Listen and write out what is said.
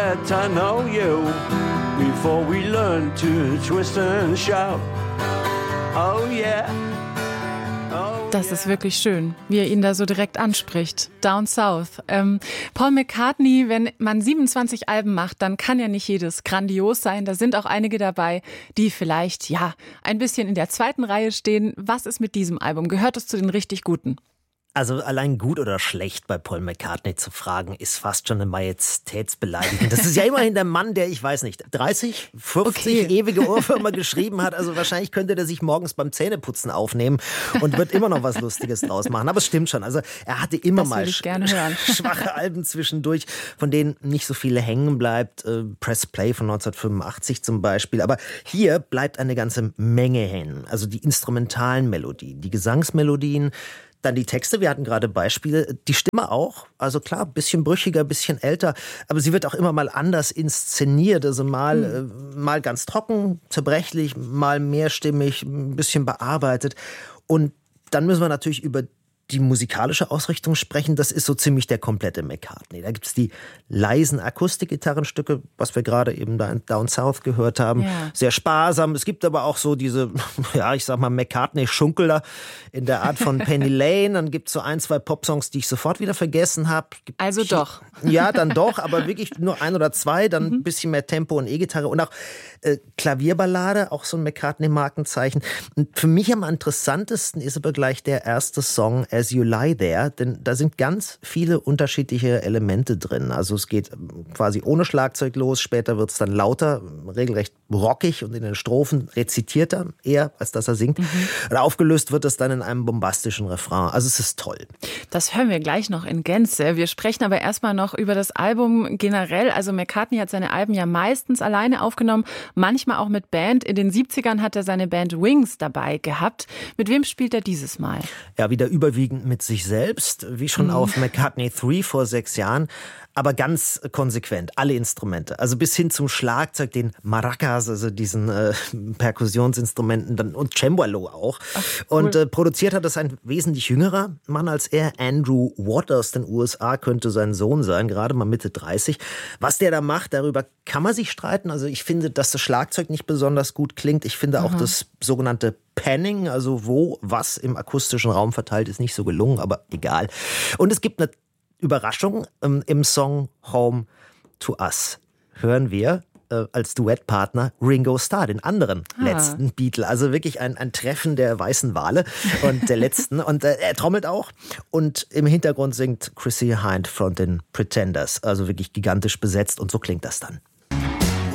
get to know you before we learn to twist and shout. Oh yeah. Das ist wirklich schön, wie er ihn da so direkt anspricht. Down South. Paul McCartney, wenn man 27 Alben macht, dann kann ja nicht jedes grandios sein. Da sind auch einige dabei, die vielleicht, ein bisschen in der zweiten Reihe stehen. Was ist mit diesem Album? Gehört es zu den richtig guten? Also allein gut oder schlecht bei Paul McCartney zu fragen, ist fast schon eine Majestätsbeleidigung. Das ist ja immerhin der Mann, der, ich weiß nicht, 30, 50 ewige Ohrwürmer geschrieben hat. Also wahrscheinlich könnte der sich morgens beim Zähneputzen aufnehmen und wird immer noch was Lustiges draus machen. Aber es stimmt schon. Also er hatte immer mal schwache Alben zwischendurch, von denen nicht so viele hängen bleibt. Press Play von 1985 zum Beispiel. Aber hier bleibt eine ganze Menge hängen. Also die instrumentalen Melodien, die Gesangsmelodien, dann die Texte, wir hatten gerade Beispiele, die Stimme auch, also klar, bisschen brüchiger, bisschen älter, aber sie wird auch immer mal anders inszeniert, also mal ganz trocken, zerbrechlich, mal mehrstimmig, ein bisschen bearbeitet. Und dann müssen wir natürlich über die musikalische Ausrichtung sprechen, das ist so ziemlich der komplette McCartney. Da gibt es die leisen Akustikgitarrenstücke, was wir gerade eben da in Down South gehört haben. Ja. Sehr sparsam. Es gibt aber auch so diese, ich sag mal, McCartney-Schunkeler in der Art von Penny Lane. Dann gibt es so 1, 2 Popsongs, die ich sofort wieder vergessen habe. Also doch. Ja, dann doch, aber wirklich nur 1 oder 2, dann ein bisschen mehr Tempo und E-Gitarre und auch Klavierballade, auch so ein McCartney-Markenzeichen. Und für mich am interessantesten ist aber gleich der erste Song, As You Lie There, denn da sind ganz viele unterschiedliche Elemente drin. Also es geht quasi ohne Schlagzeug los, später wird es dann lauter, regelrecht rockig und in den Strophen rezitiert er eher, als dass er singt. Und aufgelöst wird es dann in einem bombastischen Refrain. Also es ist toll. Das hören wir gleich noch in Gänze. Wir sprechen aber erstmal noch über das Album generell. Also McCartney hat seine Alben ja meistens alleine aufgenommen, manchmal auch mit Band. In den 70ern hat er seine Band Wings dabei gehabt. Mit wem spielt er dieses Mal? Ja, wieder überwiegend mit sich selbst, wie schon auf McCartney 3 vor 6 Jahren, aber ganz konsequent, alle Instrumente, also bis hin zum Schlagzeug, den Maracas, also diesen Perkussionsinstrumenten dann, und Cembalo auch. Ach, cool. Und produziert hat das ein wesentlich jüngerer Mann als er, Andrew Watt aus den USA, könnte sein Sohn sein, gerade mal Mitte 30. Was der da macht, darüber kann man sich streiten. Also ich finde, dass das Schlagzeug nicht besonders gut klingt. Ich finde auch das sogenannte Panning, also wo was im akustischen Raum verteilt, ist nicht so gelungen, aber egal. Und es gibt eine Überraschung im Song Home to Us. Hören wir als Duettpartner Ringo Starr, den anderen letzten Beatle. Also wirklich ein Treffen der weißen Wale und der letzten. Und er trommelt auch. Und im Hintergrund singt Chrissie Hynde von den Pretenders. Also wirklich gigantisch besetzt. Und so klingt das dann.